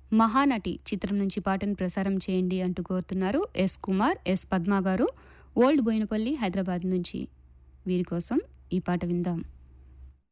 మహానటి చిత్రం నుంచి పాటను ప్రసారం చేయండి అంటూ కోరుతున్నారు ఎస్ కుమార్, ఎస్ పద్మ గారు, ఓల్డ్ బోయినపల్లి, హైదరాబాద్ నుంచి. వీరి కోసం ఈ పాట విందాం.